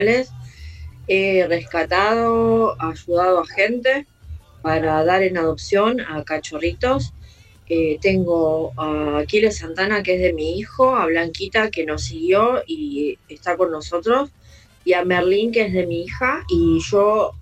he rescatado, ayudado a gente para dar en adopción a cachorritos. Tengo a Aquiles Santana, que es de mi hijo, a Blanquita, que nos siguió y está con nosotros, y a Merlín, que es de mi hija, y yo